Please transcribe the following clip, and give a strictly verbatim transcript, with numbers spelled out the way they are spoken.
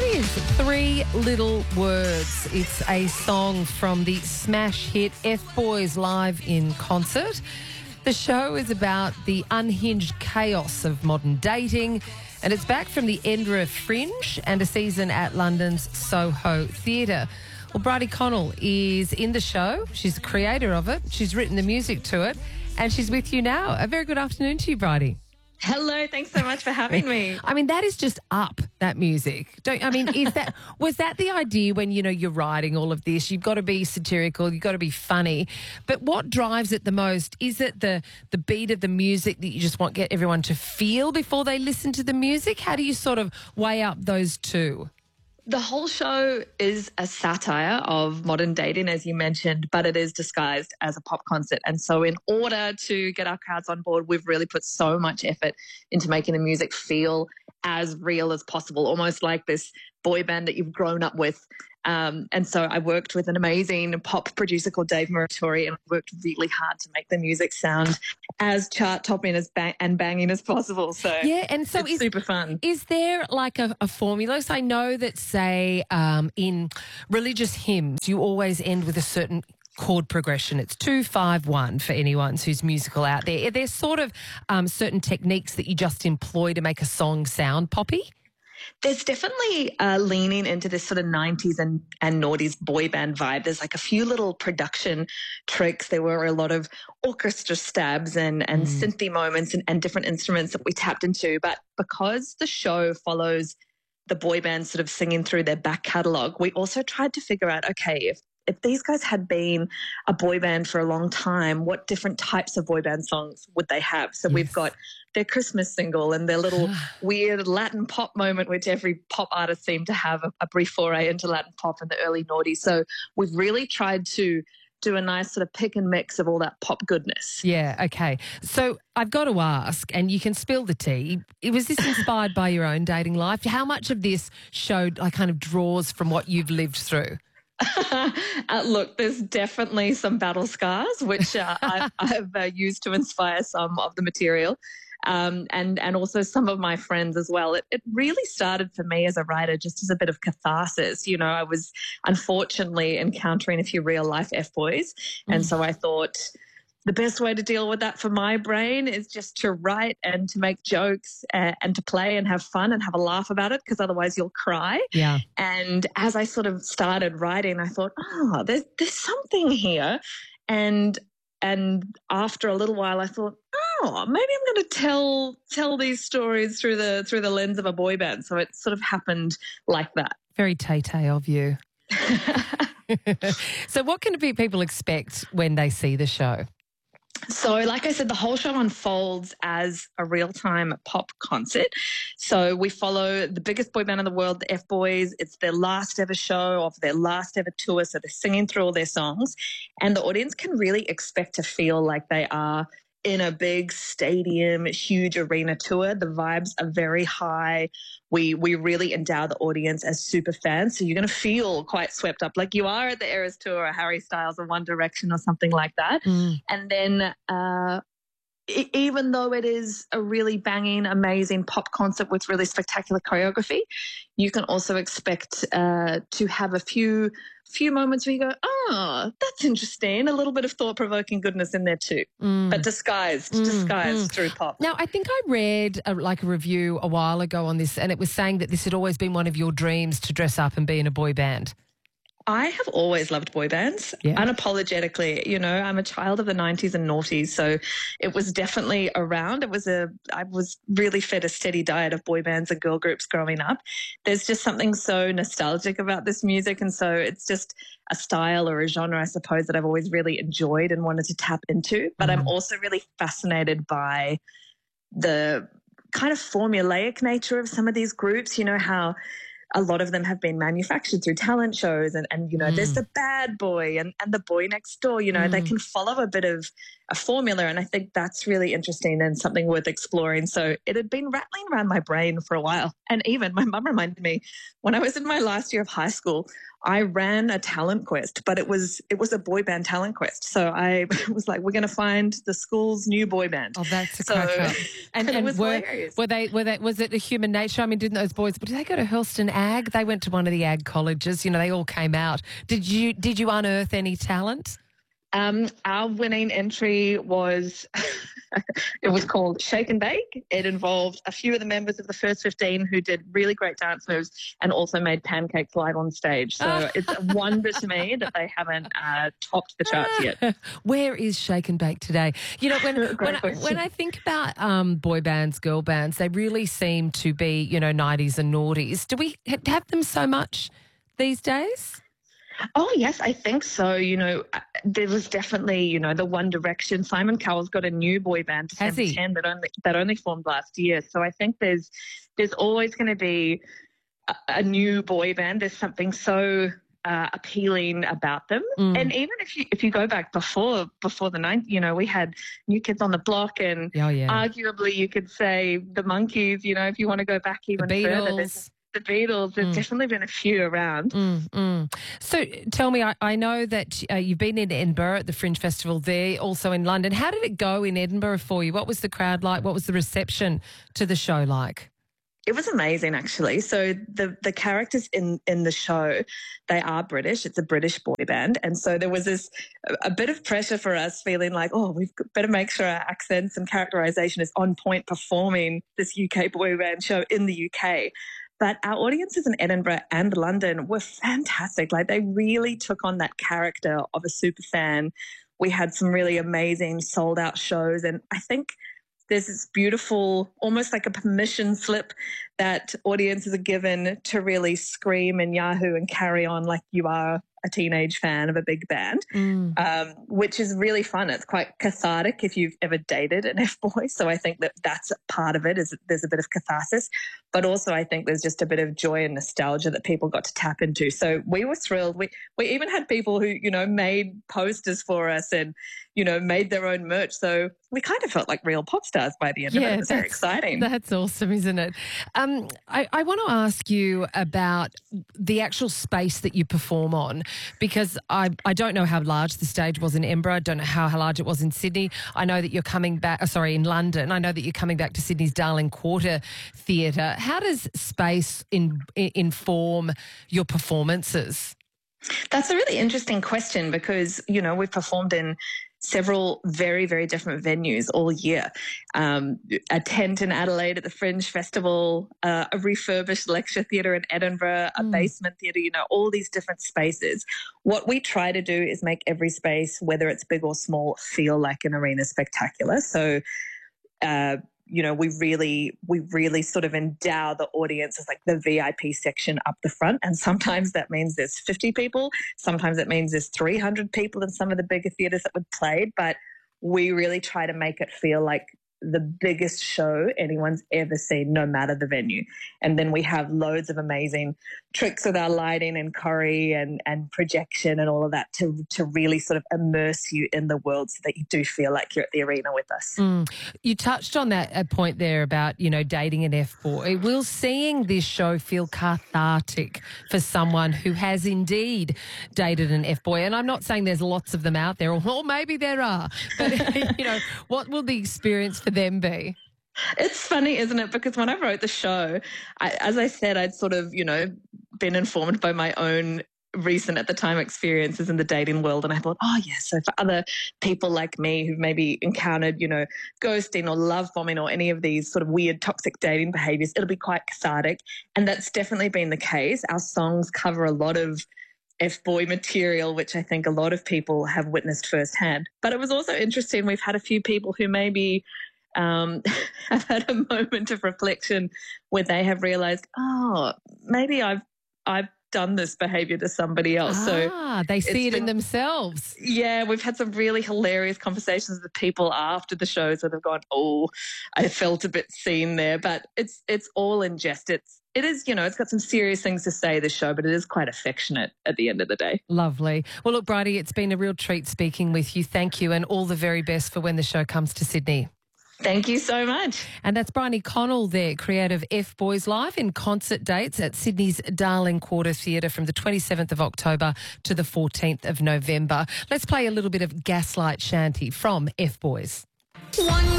is Three Little Words. It's a song from the smash hit F Boys Live in Concert. The show is about the unhinged chaos of modern dating, and it's back from the Edinburgh Fringe and a season at London's Soho Theatre. Well, Bridie Connell is in the show. She's the creator of it. She's written the music to it, and she's with you now. A very good afternoon to you, Bridie. Hello, thanks so much for having me. I mean, that is just up, that music. Don't I mean, is that was that the idea when, you know, you're writing all of this? You've got to be satirical, you've got to be funny. But what drives it the most? Is it the the beat of the music that you just want get everyone to feel before they listen to the music? How do you sort of weigh up those two? The whole show is a satire of modern dating, as you mentioned, but it is disguised as a pop concert. And so in order to get our crowds on board, we've really put so much effort into making the music feel as real as possible, almost like this boy band that you've grown up with. Um, and so I worked with an amazing pop producer called Dave Muratori, and worked really hard to make the music sound as chart-topping as bang- and banging as possible. So yeah, and so it's is, super fun. Is there like a, a formula? So I know that, say, um, in religious hymns, you always end with a certain chord progression. It's two, five, one for anyone who's musical out there. Are there sort of um, certain techniques that you just employ to make a song sound poppy? There's definitely uh, leaning into this sort of nineties and, and noughties boy band vibe. There's like a few little production tricks. There were a lot of orchestra stabs and, and mm. synthy moments and, and different instruments that we tapped into. But because the show follows the boy band sort of singing through their back catalogue, we also tried to figure out, okay, if If these guys had been a boy band for a long time, what different types of boy band songs would they have? So yes. We've got their Christmas single and their little weird Latin pop moment, which every pop artist seemed to have a, a brief foray into Latin pop in the early noughties. So we've really tried to do a nice sort of pick and mix of all that pop goodness. Yeah, okay. So I've got to ask, and you can spill the tea, was this inspired by your own dating life? How much of this show like, kind of draws from what you've lived through? uh, look, there's definitely some battle scars, which uh, I, I've uh, used to inspire some of the material, um, and and also some of my friends as well. It, it really started for me as a writer just as a bit of catharsis. You know, I was unfortunately encountering a few real life F-boys, and mm. so I thought the best way to deal with that for my brain is just to write and to make jokes uh, and to play and have fun and have a laugh about it, because otherwise you'll cry. Yeah. And as I sort of started writing, I thought, oh, there's there's something here. And and after a little while, I thought, oh, maybe I'm going to tell tell these stories through the through the lens of a boy band. So it sort of happened like that. Very Tay-Tay of you. So what can people expect when they see the show? So, like I said, the whole show unfolds as a real-time pop concert. So we follow the biggest boy band in the world, the F Boys. It's their last ever show of their last ever tour, so they're singing through all their songs. And the audience can really expect to feel like they are in a big stadium, huge arena tour. The vibes are very high. We we really endow the audience as super fans. So you're going to feel quite swept up, like you are at the Eras Tour or Harry Styles or One Direction or something like that. Mm. And then uh, e- even though it is a really banging, amazing pop concert with really spectacular choreography, you can also expect uh, to have a few few moments where you go, oh, that's interesting. A little bit of thought-provoking goodness in there too, mm. but disguised, mm. disguised mm. through pop. Now, I think I read a, like a review a while ago on this, and it was saying that this had always been one of your dreams to dress up and be in a boy band. I have always loved boy bands, yeah. unapologetically. You know, I'm a child of the nineties and noughties, so it was definitely around. It was a, I was really fed a steady diet of boy bands and girl groups growing up. There's just something so nostalgic about this music, and so it's just a style or a genre, I suppose, that I've always really enjoyed and wanted to tap into. But mm. I'm also really fascinated by the kind of formulaic nature of some of these groups. You know, how a lot of them have been manufactured through talent shows, and, and you know, mm. there's the bad boy and, and the boy next door, you know, mm. they can follow a bit of a formula. And I think that's really interesting and something worth exploring. So it had been rattling around my brain for a while. And even my mum reminded me when I was in my last year of high school, I ran a talent quest, but it was it was a boy band talent quest. So I was like, we're going to find the school's new boy band. Oh, that's a so, crack up. And, and and it was were, hilarious. were they, were they, was it the human nature? I mean, didn't those boys, did they go to Hurlston Ag? They went to one of the ag colleges. You know, they all came out. Did you, did you unearth any talent? Um, our winning entry was, it was called Shake and Bake. It involved a few of the members of the First fifteen who did really great dance moves and also made pancakes live on stage. So it's a wonder to me that they haven't uh, topped the charts yet. Where is Shake and Bake today? You know, when when I, when I think about um, boy bands, girl bands, they really seem to be, you know, nineties and noughties. Do we have them so much these days? Oh, yes, I think so. You know, there was definitely, you know, the One Direction. Simon Cowell's got a new boy band, Has he? ten, that only that only formed last year. So I think there's there's always going to be a, a new boy band. There's something so uh, appealing about them. Mm. And even if you if you go back before before the nineties, you know, we had New Kids on the Block, and oh, yeah. arguably you could say the Monkees. You know, if you want to go back even the further. Beatles. The Beatles, there's mm. definitely been a few around. Mm, mm. So tell me, I, I know that uh, you've been in Edinburgh at the Fringe Festival there, also in London. How did it go in Edinburgh for you? What was the crowd like? What was the reception to the show like? It was amazing, actually. So the the characters in, in the show, they are British. It's a British boy band. And so there was this a, a bit of pressure for us feeling like, oh, we've better make sure our accents and characterization is on point performing this U K boy band show in the U K. But our audiences in Edinburgh and London were fantastic. Like, they really took on that character of a super fan. We had some really amazing sold out shows. And I think there's this beautiful, almost like a permission slip that audiences are given to really scream and yahoo and carry on like you are a teenage fan of a big band, mm. um, which is really fun. It's quite cathartic if you've ever dated an F-boy. So I think that that's part of it, is that there's a bit of catharsis, but also I think there's just a bit of joy and nostalgia that people got to tap into. So we were thrilled. We we even had people who, you know, made posters for us and, you know, made their own merch. So we kind of felt like real pop stars by the end yeah, of it. It was very exciting. That's awesome, isn't it? Um, I, I want to ask you about the actual space that you perform on, because I, I don't know how large the stage was in Edinburgh. I don't know how, how large it was in Sydney. I know that you're coming back, oh, sorry, in London. I know that you're coming back to Sydney's Darling Quarter Theatre. How does space in, in, inform your performances? That's a really interesting question, because, you know, we've performed in several very, very different venues all year. Um, a tent in Adelaide at the Fringe Festival, uh, a refurbished lecture theatre in Edinburgh, a mm. basement theatre, you know, all these different spaces. What we try to do is make every space, whether it's big or small, feel like an arena spectacular. So, uh, you know, we really, we really sort of endow the audience as like the V I P section up the front. And sometimes that means there's fifty people. Sometimes it means there's three hundred people in some of the bigger theatres that we've played. But we really try to make it feel like the biggest show anyone's ever seen, no matter the venue. And then we have loads of amazing tricks with our lighting and choreo and, and projection and all of that to, to really sort of immerse you in the world so that you do feel like you're at the arena with us. Mm. You touched on that a point there about, you know, dating an F-boy. Will seeing this show feel cathartic for someone who has indeed dated an F-boy? And I'm not saying there's lots of them out there, or maybe there are, but, you know, what will the experience for them be? It's funny, isn't it? Because when I wrote the show, I, as I said, I'd sort of, you know, been informed by my own recent at the time experiences in the dating world. And I thought, oh, yeah, so for other people like me who've maybe encountered, you know, ghosting or love bombing or any of these sort of weird toxic dating behaviors, it'll be quite cathartic. And that's definitely been the case. Our songs cover a lot of F-boy material, which I think a lot of people have witnessed firsthand. But it was also interesting. We've had a few people who maybe um, have had a moment of reflection where they have realised, oh, maybe I've I've done this behaviour to somebody else. So Ah, they see it been- in themselves. Yeah, we've had some really hilarious conversations with people after the shows that have gone, oh, I felt a bit seen there. But it's it's all in jest. It's, it is, you know, it's got some serious things to say, this show, but it is quite affectionate at the end of the day. Lovely. Well, look, Bridie, it's been a real treat speaking with you. Thank you, and all the very best for when the show comes to Sydney. Thank you so much. And that's Bryony Connell there, creator of F Boys Live, in concert dates at Sydney's Darling Quarter Theatre from the twenty-seventh of October to the fourteenth of November. Let's play a little bit of Gaslight Shanty from F Boys. One